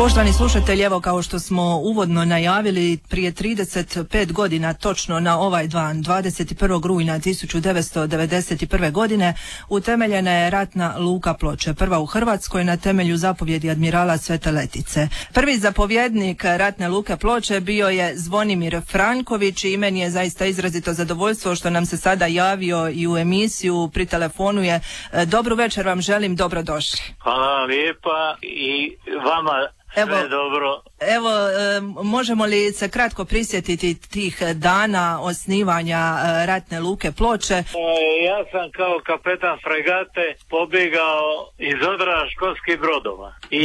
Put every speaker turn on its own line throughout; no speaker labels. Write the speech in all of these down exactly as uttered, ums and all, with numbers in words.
Poštovani slušatelji, evo kao što smo uvodno najavili, prije trideset pet godina, točno na ovaj dan, dvadeset prvog rujna tisuću devetsto devedeset prve. godine, utemeljena je ratna luka Ploče, prva u Hrvatskoj na temelju zapovjedi admirala Svete Letice. Prvi zapovjednik ratne luke Ploče bio je Zvonimir Franković i meni je zaista izrazito zadovoljstvo što nam se sada javio i u emisiju, pri telefonu je. Dobru večer vam želim, dobrodošli.
Hvala lijepa i vama.
Evo,
sve dobro.
Evo, e, možemo li se kratko prisjetiti tih dana osnivanja e, ratne luke Ploče?
E, ja sam kao kapetan fregate pobjegao iz odra školskih brodova i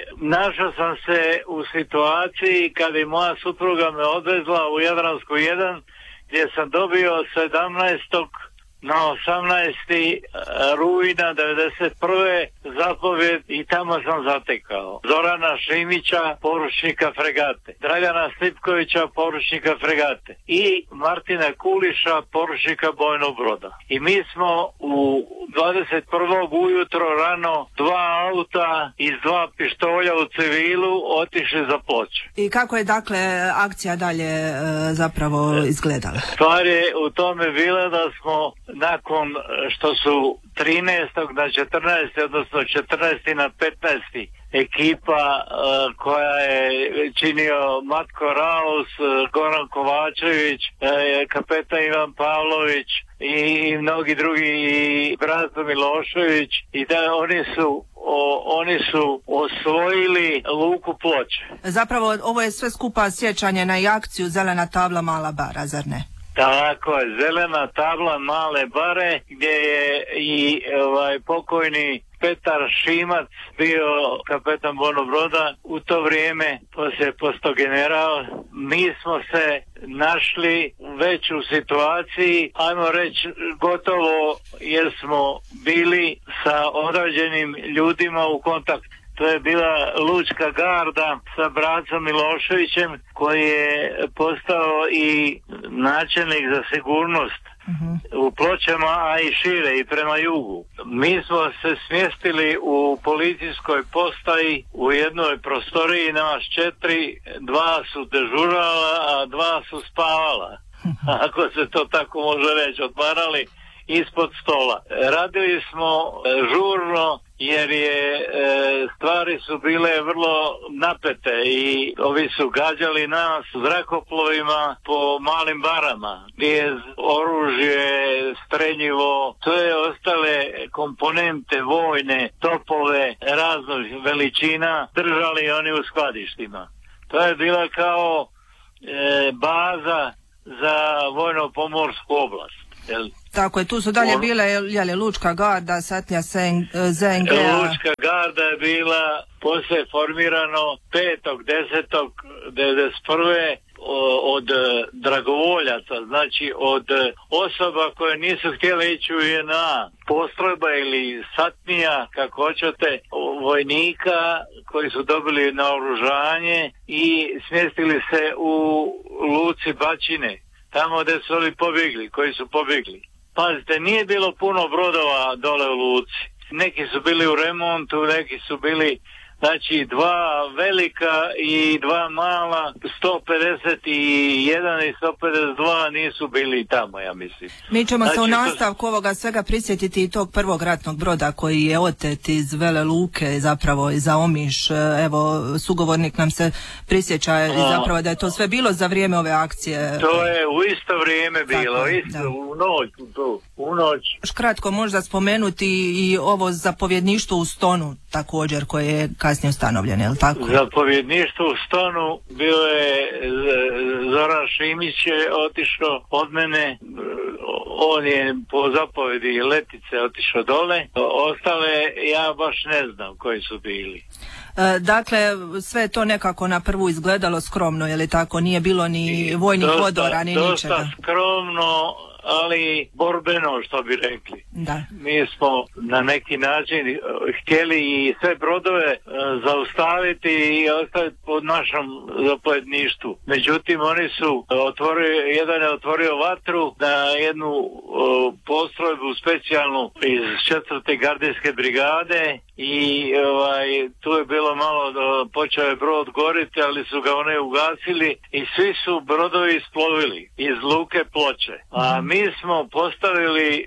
našao sam se u situaciji kad je moja supruga me odvezla u Jadransku jedan, gdje sam dobio sedamnaestog na osamnaesti rujna devedeset prve zapovjed i tamo sam zatekao Zorana Šimića, poručnika fregate, Dragana Slipkovića, poručnika fregate i Martina Kuliša, poručnika bojnog broda. I mi smo u dvadeset prvog ujutro rano dva auta iz dva pištolja u civilu otišli za Ploče.
I kako je dakle akcija dalje e, zapravo izgledala?
Stvar je u tome bila da smo nakon što su trinaestog na četrnaesti, odnosno četrnaesti na petnaesti ekipa uh, koja je činio Matko Raus, uh, Goran Kovačević, uh, kapetan Ivan Pavlović i, i mnogi drugi, i Branko Milošević, i da oni su O, oni su osvojili luku Ploče.
Zapravo ovo je sve skupa sjećanje na akciju Zelena tabla Mala bara, zar ne?
Tako je, Zelena tabla Male bare, gdje je i ovaj pokojni Petar Šimac bio kapetan bojnog broda u to vrijeme, poslije posto general. Mi smo se našli već u situaciji, ajmo reći gotovo, jer smo bili sa određenim ljudima u kontaktu. To je bila Lučka garda sa Bracom Miloševićem, koji je postao i načelnik za sigurnost uh-huh. u Pločama, a i šire i prema jugu. Mi smo se smjestili u policijskoj postaji u jednoj prostoriji, nas četiri, dva su dežurala, a dva su spavala. Uh-huh. Ako se to tako može reći, odmarali ispod stola. Radili smo žurno, jer je e, stvari su bile vrlo napete i ovi su gađali nas zrakoplovima po malim barama, gdje je oružje, streljivo, to je ostale komponente vojne, topove raznih veličina držali oni u skladištima. To je bila kao e, baza za vojno-pomorsku oblast. Jel?
Tako je, tu su dalje On... bile jeli, Lučka garda, Satnja Z N G-a.
Lučka garda je bila poslije formirano petog desetog devedeset prve od dragovoljaca, znači od osoba koje nisu htjele ići u J N A, postrojba ili satnija, kako hoćete, vojnika koji su dobili naoružanje i smjestili se u luci Bačine, tamo gdje su oni pobjegli, koji su pobjegli. Pazite, nije bilo puno brodova dole u luci. Neki su bili u remontu, neki su bili, znači, dva velika i dva mala, sto pedeset jedan i sto pedeset dva nisu bili tamo, ja mislim.
Mi ćemo
znači,
se u nastavku ovoga svega prisjetiti i tog prvog ratnog broda koji je otet iz Vele Luke, zapravo za Omiš. Evo, sugovornik nam se prisjeća i zapravo da je to sve bilo za vrijeme ove akcije.
To je u isto vrijeme bilo, tako, isto, da. u noć, u, u noć.
Još kratko možda spomenuti i ovo zapovjedništvo u Stonu također, koje je kasnije ustanovljeno, je li tako?
Zapovjedništvo u Stonu bio je Zoran Šimić je otišao od mene, on je po zapovjedi Letice otišao dole, ostale ja baš ne znam koji su bili.
E, dakle, sve to nekako na prvu izgledalo skromno, je li tako? Nije bilo ni vojnih
dosta,
odora, ni
dosta
ničega.
Dosta skromno, ali borbeno, što bi rekli.
Da.
Mi smo na neki način htjeli i sve brodove zaustaviti i ostaviti pod našom zapovjedništvu. Međutim, oni su otvorili, jedan je otvorio vatru na jednu postrojbu specijalnu iz četvrte gardijske brigade i ovaj, tu je bilo malo, do, počeo je brod goriti, ali su ga one ugasili i svi su brodovi isplovili iz luke Ploče. A mi smo postavili e,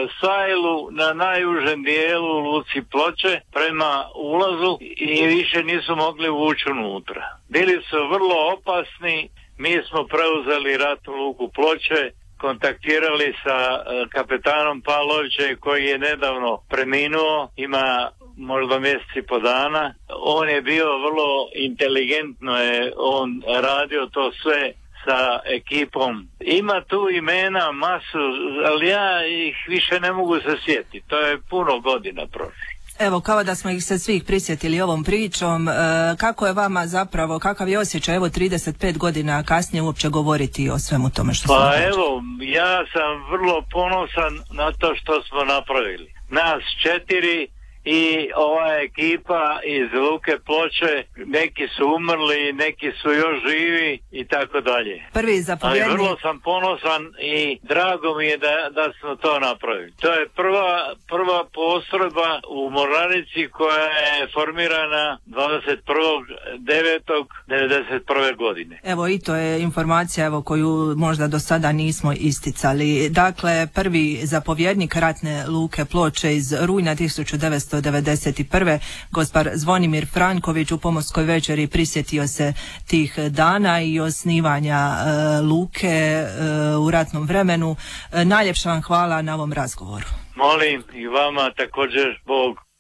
sajlu na najužem dijelu luci Ploče prema ulazu i više nisu mogli ući unutra. Bili su vrlo opasni, mi smo preuzeli ratnu luku Ploče, kontaktirali sa e, kapetanom Pavlovićem koji je nedavno preminuo, ima možda mjeseci po dana. On je bio vrlo inteligentno, je on radio to sve sa ekipom. Ima tu imena masu, ali ja ih više ne mogu se sjetiti. To je puno godina prošlo.
Evo, kao da smo ih se svih prisjetili ovom pričom, e, kako je vama zapravo, kakav je osjećaj, evo trideset pet godina kasnije uopće govoriti o svemu tome što smo
Pa
napravili?
Evo, ja sam vrlo ponosan na to što smo napravili. Nas četiri i ova ekipa iz luke Ploče, neki su umrli, neki su još živi i tako dalje.
Prvi zapovjednik.
Ali vrlo sam ponosan i drago mi je da, da smo to napravili. To je prva, prva postrojba u mornarici koja je formirana dvadeset prvog devetog devedeset prve godine.
Evo, i to je informacija evo koju možda do sada nismo isticali. Dakle, prvi zapovjednik ratne luke Ploče iz rujna tisuću devetsto devedeset prve. gospar Zvonimir Franković u Pomorskoj večeri prisjetio se tih dana i osnivanja e, luke e, u ratnom vremenu. E, najljepša vam hvala na ovom razgovoru.
Molim i vama također, Bog